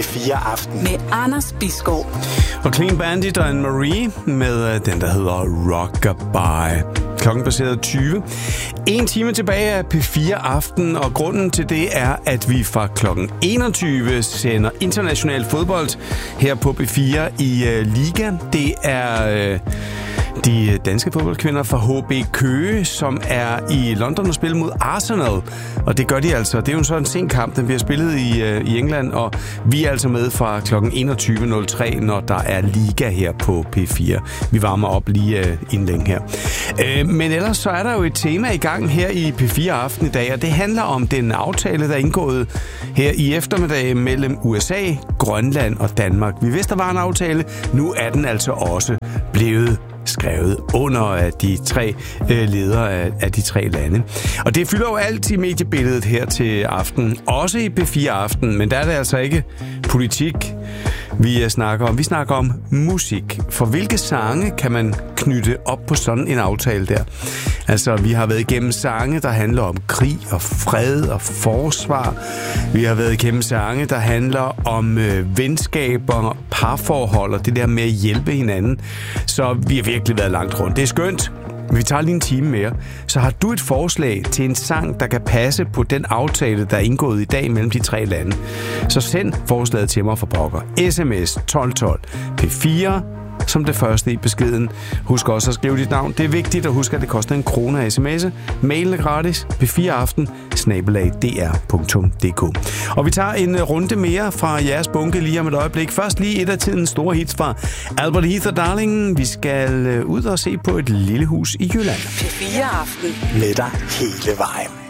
4 aften med Anders Bisgaard. Og Clean Bandit og Anne-Marie med den, der hedder Rockabye. Klokken passeret 20. 1 time tilbage af P4 Aften, og grunden til det er, at vi fra klokken 21 sender international fodbold her på P4 i Liga. Det er de danske fodboldkvinder fra HB Køge, som er i London og spiller mod Arsenal. Og det gør de altså. Det er jo sådan en sen kamp, den bliver spillet i England, og vi er altså med fra klokken 21.03, når der er Liga her på P4. Vi varmer op lige indlænge her. Men ellers så er der jo et tema i gang her i P4 Aften i dag, og det handler om den aftale, der er indgået her i eftermiddag mellem USA, Grønland og Danmark. Vi vidste, der var en aftale. Nu er den altså også blevet skrevet under af de tre ledere af de tre lande. Og det fylder jo alt i mediebilledet her til aften, også i P4 Aften, men der er det altså ikke politik, vi snakker om. Vi snakker om musik. For hvilke sange kan man knytte op på sådan en aftale der? Altså, vi har været igennem sange, der handler om krig og fred og forsvar. Vi har været igennem sange, der handler om venskaber, parforhold og det der med at hjælpe hinanden. Så vi har virkelig været langt rundt. Det er skønt. Vi tager lige en time mere. Så har du et forslag til en sang, der kan passe på den aftale, der er indgået i dag mellem de tre lande, så send forslaget til mig for pokker. SMS 1212 P4 som det første i beskeden. Husk også at skrive dit navn. Det er vigtigt at huske, at det koster 1 krone at sms'e. Mailen er gratis. p4aften@dr.dk. Og vi tager en runde mere fra jeres bunke lige om et øjeblik. Først lige et af tidens store hits fra Albert Heath og Darling. Vi skal ud og se på et lille hus i Jylland. P4 Aften med dig hele vejen.